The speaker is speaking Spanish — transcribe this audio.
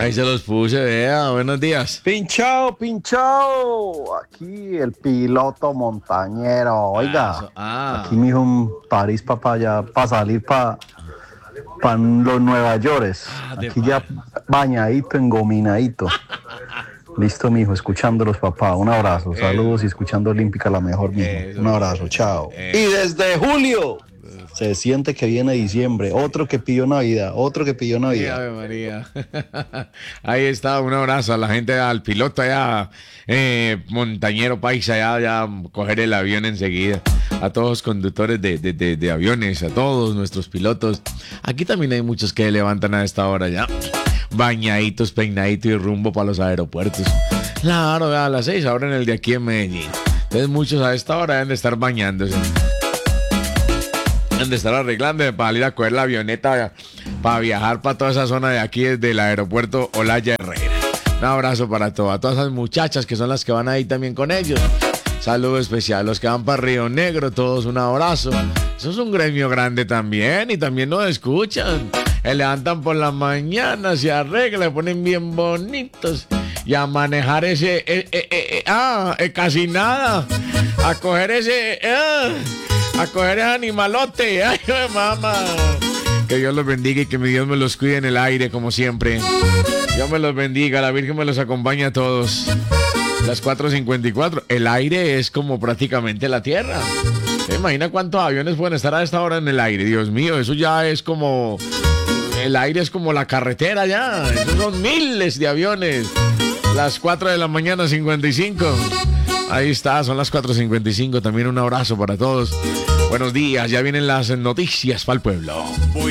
Ahí se los puse, vea. Buenos días. Pinchao, pinchao. Aquí el piloto montañero. Oiga, aquí mijo un París para allá, para salir para los Nueva York. Aquí ya bañadito, engominadito. Listo, mijo, escuchando los papás. Un abrazo, saludos y escuchando Olímpica la mejor, mijo. Un abrazo, chao. Y desde julio se siente que viene diciembre. Otro que pidió Navidad, otro que pidió Navidad. Ave María. Ahí está, un abrazo a la gente, al piloto allá, montañero paisa, ya coger el avión enseguida. A todos los conductores de aviones, a todos nuestros pilotos. Aquí también hay muchos que levantan a esta hora ya. Bañaditos, peinaditos y rumbo para los aeropuertos. Claro, a las 6 ahora en el de aquí en Medellín. Entonces muchos a esta hora deben de estar bañándose. Deben de estar arreglando para ir a coger la avioneta para viajar para toda esa zona de aquí desde el aeropuerto Olaya Herrera. Un abrazo para todas esas muchachas que son las que van ahí también con ellos. Saludo especial, los que van para Río Negro, todos un abrazo. Eso es un gremio grande también y también nos escuchan. Se levantan por la mañana, se arreglan, se ponen bien bonitos y a manejar ese, casi nada, a coger ese animalote. Ay, mamá. Que Dios los bendiga y que mi Dios me los cuide en el aire como siempre. Dios me los bendiga, la Virgen me los acompañe a todos. Las 4:54. El aire es como prácticamente la tierra. ¿Se imagina cuántos aviones pueden estar a esta hora en el aire? Dios mío, eso ya es como... El aire es como la carretera ya. Esos son miles de aviones. Las 4 de la mañana, 55. Ahí está, son las 4:55. También un abrazo para todos. Buenos días, ya vienen las noticias para el pueblo.